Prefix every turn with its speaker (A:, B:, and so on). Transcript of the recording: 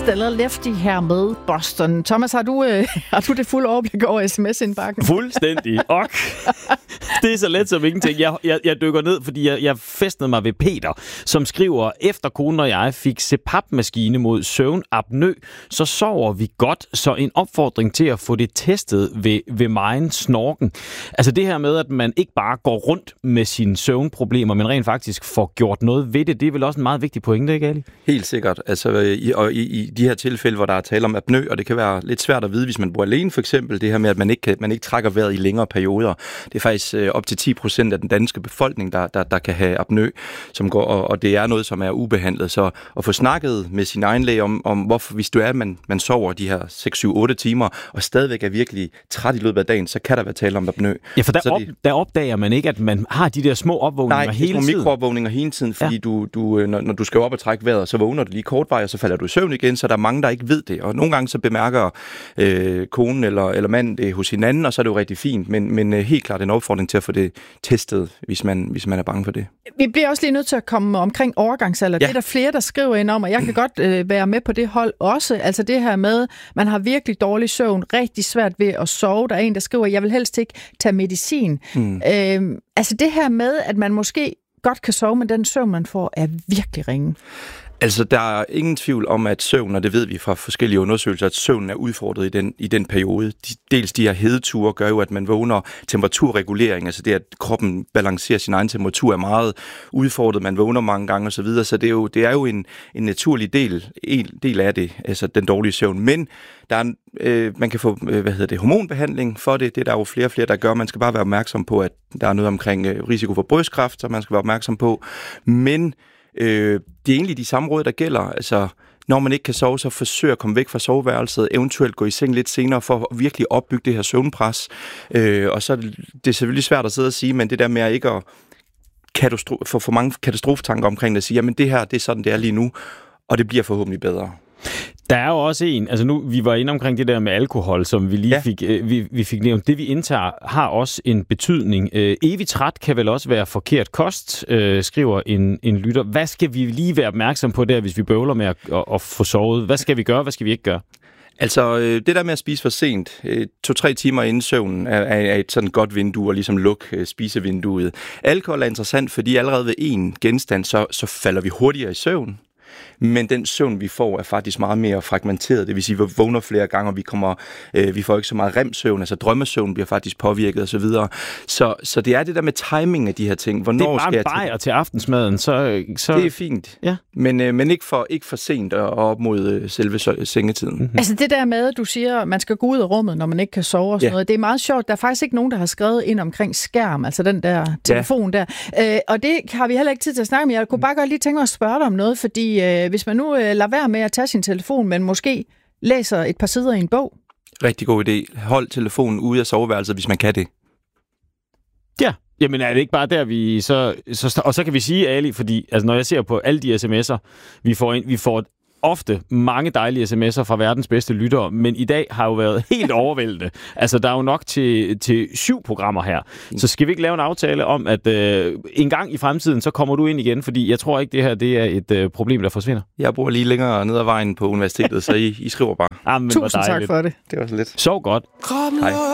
A: eller lefty her med Boston. Thomas, har du det fulde overblik over sms-indbakken?
B: Fuldstændig. Ok. Det er så let som ingenting. Jeg dykker ned, fordi jeg fæstnede mig ved Peter, som skriver, efter konen og jeg fik CPAP-maskine mod søvnapnø, så sover vi godt, så en opfordring til at få det testet ved megen snorken. Altså det her med, at man ikke bare går rundt med sine søvnproblemer, men rent faktisk får gjort noget ved det, det er vel også en meget vigtig pointe, ikke Ali?
C: Helt sikkert. Altså i de her tilfælde, hvor der er tale om apnø, og det kan være lidt svært at vide, hvis man bor alene for eksempel, det her med, at man ikke trækker vejret i længere perioder. Det er faktisk op til 10% af den danske befolkning, der kan have apnø, som går, og det er noget, som er ubehandlet. Så at få snakket med sin egen læge om hvorfor, hvis du er, man sover de her 6-7-8 timer, og stadigvæk er virkelig træt i løbet af dagen, så kan der være tale om apnø.
B: Ja, for der opdager man ikke, at man har de der små opvågninger hele tiden.
C: Nej, mikroopvågninger hele tiden, fordi når du skal op og trække vejret, så vågner du lige kortvej, og så falder du i søvn igen, så der er mange, der ikke ved det. Og nogle gange så bemærker konen eller manden det hos hinanden, og så er det jo rigtig fint, men helt klart en opfordring til at få det testet, hvis man er bange for det.
A: Vi bliver også lige nødt til at komme omkring overgangsalder. Ja. Det er der flere, der skriver ind om, og jeg kan godt være med på det hold også. Altså det her med, man har virkelig dårlig søvn, rigtig svært ved at sove. Der er en, der skriver, jeg vil helst ikke tage medicin. Altså det her med, at man måske godt kan sove, men den søvn, man får, er virkelig ringe.
C: Altså, der er ingen tvivl om, at søvn, og det ved vi fra forskellige undersøgelser, at søvnen er udfordret i den periode. Dels de her hedeture gør jo, at man vågner temperaturregulering, altså det, at kroppen balancerer sin egen temperatur, er meget udfordret, man vågner mange gange osv., så det er jo en naturlig del af det, altså den dårlige søvn. Men der er, man kan få hormonbehandling for det. Det er der jo flere og flere, der gør. Man skal bare være opmærksom på, at der er noget omkring risiko for brystkræft, som man skal være opmærksom på. Men det er egentlig de samme råd, der gælder. Altså, når man ikke kan sove, så forsøg at komme væk fra soveværelset, eventuelt gå i seng lidt senere for at virkelig opbygge det her søvnpres. Og så det er selvfølgelig svært at sidde og sige, men det der med at ikke at få for mange katastrofetanker omkring det, at sige, jamen det her, det er sådan, det er lige nu, og det bliver forhåbentlig bedre.
B: Der er jo også vi var inde omkring det der med alkohol, som vi lige fik nævnt. Det vi indtager har også en betydning. Evig træt kan vel også være forkert kost, skriver en lytter. Hvad skal vi lige være opmærksom på der, hvis vi bøvler med at få sovet? Hvad skal vi gøre, hvad skal vi ikke gøre?
C: Altså, det der med at spise for sent, 2-3 timer inden søvnen, er et sådan godt vindue at ligesom lukke spisevinduet. Alkohol er interessant, fordi allerede ved en genstand, så falder vi hurtigere i søvn. Men den søvn, vi får, er faktisk meget mere fragmenteret. Det vil sige, at vi vågner flere gange, og vi får ikke så meget REM-søvn, altså drømmesøvn bliver faktisk påvirket osv. Så det er det der med timing af de her ting. Hvornår
B: det er bare en bajer til aftensmaden, så...
C: Det er fint, ja. Men ikke for sent og op mod selve sengetiden.
A: Mm-hmm. Altså det der med, at du siger, at man skal gå ud af rummet, når man ikke kan sove og sådan noget, det er meget sjovt. Der er faktisk ikke nogen, der har skrevet ind omkring skærm, altså den der telefon der. Og det har vi heller ikke tid til at snakke om. Jeg kunne bare godt lige tænke mig at spørge dig om noget, fordi hvis man nu lader være med at tage sin telefon, men måske læser et par sider i en bog.
C: Rigtig god idé. Hold telefonen ude af soveværelset, hvis man kan det.
B: Ja, jamen er det ikke bare der, vi så og så kan vi sige, Ali, fordi altså, når jeg ser på alle de sms'er, vi får ofte mange dejlige sms'er fra verdens bedste lyttere, men i dag har jo været helt overvældende. Altså, der er jo nok til 7 programmer her. Så skal vi ikke lave en aftale om, at en gang i fremtiden, så kommer du ind igen, fordi jeg tror ikke, det her det er et problem, der forsvinder. Jeg
C: bor lige længere ned ad vejen på universitetet, så I skriver bare.
A: Tusind tak for det.
C: Det var så lidt.
B: Sov godt.
C: Hej.